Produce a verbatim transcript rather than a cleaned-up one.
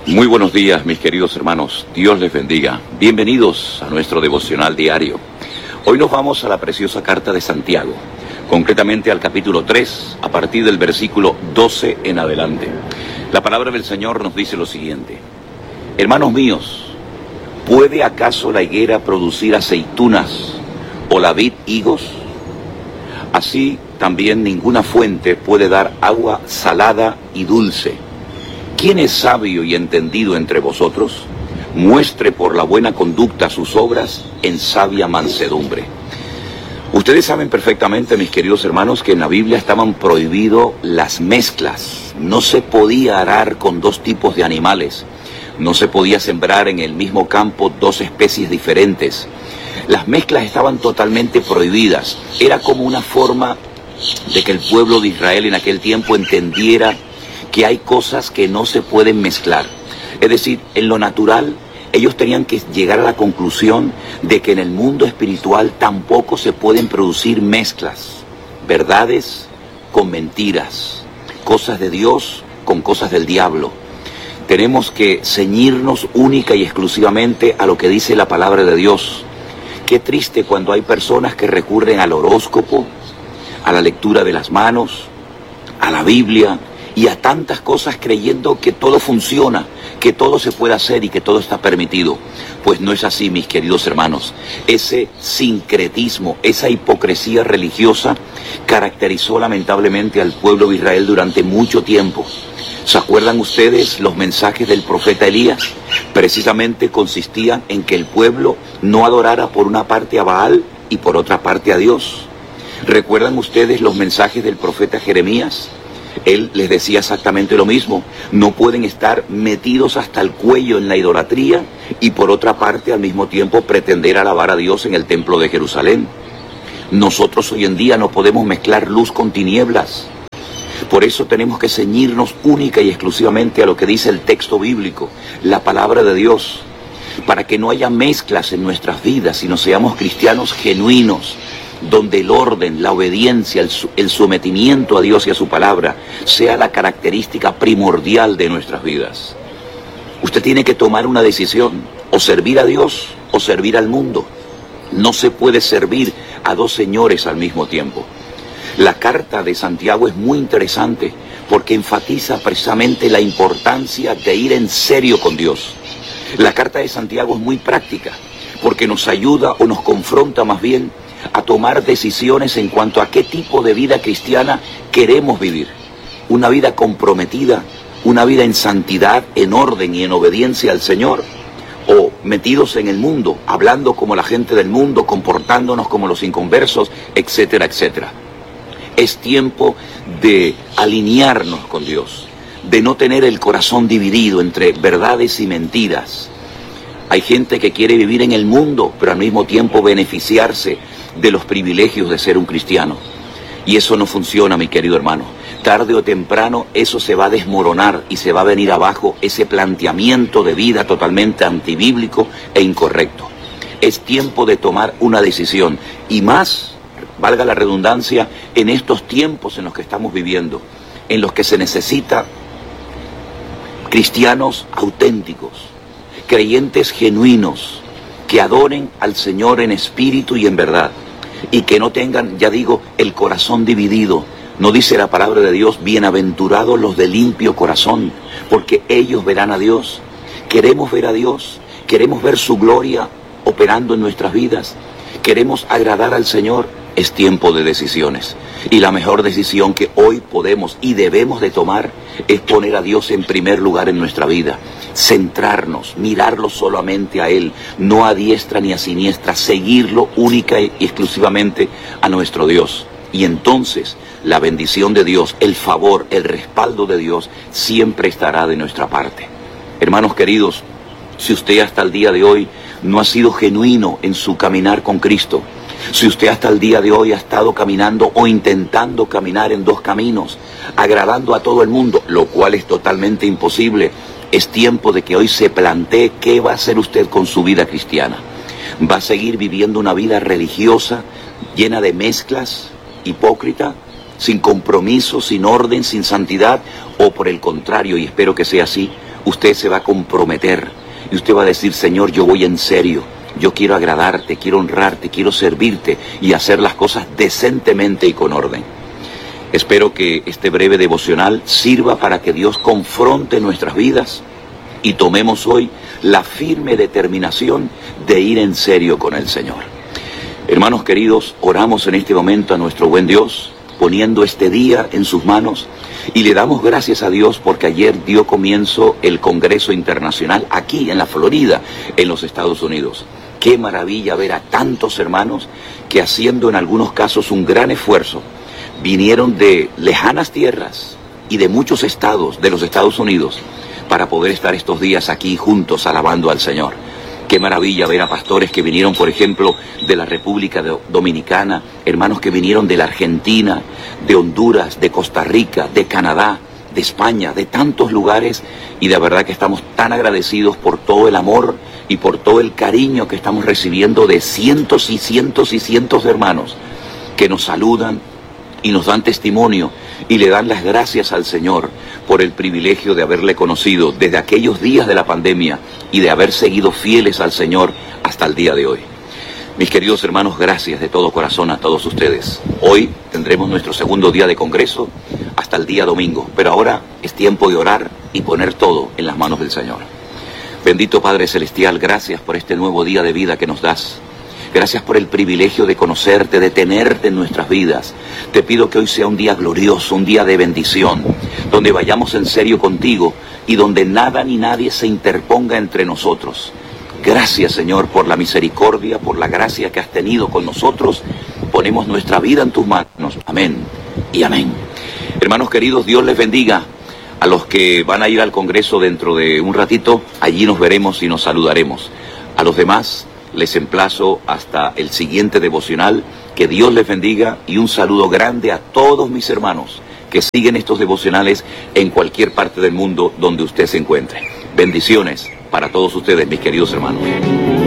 Muy buenos días, mis queridos hermanos. Dios les bendiga. Bienvenidos a nuestro devocional diario. Hoy nos vamos a la preciosa carta de Santiago, concretamente al capítulo tres, a partir del versículo doce en adelante. La palabra del Señor nos dice lo siguiente: Hermanos míos, ¿puede acaso la higuera producir aceitunas o la vid higos? Así también ninguna fuente puede dar agua salada y dulce. ¿Quién es sabio y entendido entre vosotros? Muestre por la buena conducta sus obras en sabia mansedumbre. Ustedes saben perfectamente, mis queridos hermanos, que en la Biblia estaban prohibidas las mezclas. No se podía arar con dos tipos de animales. No se podía sembrar en el mismo campo dos especies diferentes. Las mezclas estaban totalmente prohibidas. Era como una forma de que el pueblo de Israel en aquel tiempo entendiera que hay cosas que no se pueden mezclar. Es decir, en lo natural, ellos tenían que llegar a la conclusión de que en el mundo espiritual tampoco se pueden producir mezclas, verdades con mentiras, cosas de Dios con cosas del diablo. Tenemos que ceñirnos única y exclusivamente a lo que dice la palabra de Dios. Qué triste cuando hay personas que recurren al horóscopo, a la lectura de las manos, a la Biblia y a tantas cosas creyendo que todo funciona, que todo se puede hacer y que todo está permitido. Pues no es así, mis queridos hermanos. Ese sincretismo, esa hipocresía religiosa caracterizó lamentablemente al pueblo de Israel durante mucho tiempo. ¿Se acuerdan ustedes los mensajes del profeta Elías? Precisamente consistían en que el pueblo no adorara por una parte a Baal y por otra parte a Dios. ¿Recuerdan ustedes los mensajes del profeta Jeremías? Él les decía exactamente lo mismo. No pueden estar metidos hasta el cuello en la idolatría y por otra parte al mismo tiempo pretender alabar a Dios en el templo de Jerusalén. Nosotros hoy en día no podemos mezclar luz con tinieblas. Por eso tenemos que ceñirnos única y exclusivamente a lo que dice el texto bíblico, la palabra de Dios, para que no haya mezclas en nuestras vidas, sino seamos cristianos genuinos, donde el orden, la obediencia, el, el sometimiento a Dios y a su palabra sea la característica primordial de nuestras vidas. Usted tiene que tomar una decisión, o servir a Dios o servir al mundo. No se puede servir a dos señores al mismo tiempo. La carta de Santiago es muy interesante porque enfatiza precisamente la importancia de ir en serio con Dios. La carta de Santiago es muy práctica porque nos ayuda o nos confronta más bien a tomar decisiones en cuanto a qué tipo de vida cristiana queremos vivir. Una vida comprometida, una vida en santidad, en orden y en obediencia al Señor, o metidos en el mundo, hablando como la gente del mundo, comportándonos como los inconversos, etcétera, etcétera. Es tiempo de alinearnos con Dios, de no tener el corazón dividido entre verdades y mentiras. Hay gente que quiere vivir en el mundo, pero al mismo tiempo beneficiarse de los privilegios de ser un cristiano. Y eso no funciona, mi querido hermano. Tarde o temprano eso se va a desmoronar y se va a venir abajo ese planteamiento de vida totalmente antibíblico e incorrecto. Es tiempo de tomar una decisión, y más, valga la redundancia, en estos tiempos en los que estamos viviendo, en los que se necesita cristianos auténticos, creyentes genuinos, que adoren al Señor en espíritu y en verdad, y que no tengan, ya digo, el corazón dividido. No dice la palabra de Dios: bienaventurados los de limpio corazón, porque ellos verán a Dios. Queremos ver a Dios, queremos ver su gloria operando en nuestras vidas, queremos agradar al Señor. Es tiempo de decisiones, y la mejor decisión que hoy podemos y debemos de tomar es poner a Dios en primer lugar en nuestra vida, centrarnos, mirarlo solamente a Él, no a diestra ni a siniestra, seguirlo única y exclusivamente a nuestro Dios. Y entonces la bendición de Dios, el favor, el respaldo de Dios siempre estará de nuestra parte. Hermanos queridos, si usted hasta el día de hoy no ha sido genuino en su caminar con Cristo, si usted hasta el día de hoy ha estado caminando o intentando caminar en dos caminos, agradando a todo el mundo, lo cual es totalmente imposible, es tiempo de que hoy se plantee qué va a hacer usted con su vida cristiana. ¿Va a seguir viviendo una vida religiosa, llena de mezclas, hipócrita, sin compromiso, sin orden, sin santidad? O por el contrario, y espero que sea así, usted se va a comprometer y usted va a decir, Señor, yo voy en serio, yo quiero agradarte, quiero honrarte, quiero servirte y hacer las cosas decentemente y con orden. Espero que este breve devocional sirva para que Dios confronte nuestras vidas y tomemos hoy la firme determinación de ir en serio con el Señor. Hermanos queridos, oramos en este momento a nuestro buen Dios, poniendo este día en sus manos, y le damos gracias a Dios porque ayer dio comienzo el Congreso Internacional aquí en la Florida, en los Estados Unidos. Qué maravilla ver a tantos hermanos que, haciendo en algunos casos un gran esfuerzo, vinieron de lejanas tierras y de muchos estados de los Estados Unidos para poder estar estos días aquí juntos alabando al Señor. Qué maravilla ver a pastores que vinieron, por ejemplo, de la República Dominicana, hermanos que vinieron de la Argentina, de Honduras, de Costa Rica, de Canadá, de España, de tantos lugares, y de verdad que estamos tan agradecidos por todo el amor y por todo el cariño que estamos recibiendo de cientos y cientos y cientos de hermanos que nos saludan y nos dan testimonio y le dan las gracias al Señor por el privilegio de haberle conocido desde aquellos días de la pandemia y de haber seguido fieles al Señor hasta el día de hoy. Mis queridos hermanos, gracias de todo corazón a todos ustedes. Hoy tendremos nuestro segundo día de congreso hasta el día domingo, pero ahora es tiempo de orar y poner todo en las manos del Señor. Bendito Padre Celestial, gracias por este nuevo día de vida que nos das. Gracias por el privilegio de conocerte, de tenerte en nuestras vidas. Te pido que hoy sea un día glorioso, un día de bendición, donde vayamos en serio contigo y donde nada ni nadie se interponga entre nosotros. Gracias, Señor, por la misericordia, por la gracia que has tenido con nosotros. Ponemos nuestra vida en tus manos. Amén y amén. Hermanos queridos, Dios les bendiga. A los que van a ir al Congreso dentro de un ratito, allí nos veremos y nos saludaremos. A los demás, les emplazo hasta el siguiente devocional. Que Dios les bendiga y un saludo grande a todos mis hermanos que siguen estos devocionales en cualquier parte del mundo donde usted se encuentre. Bendiciones para todos ustedes, mis queridos hermanos.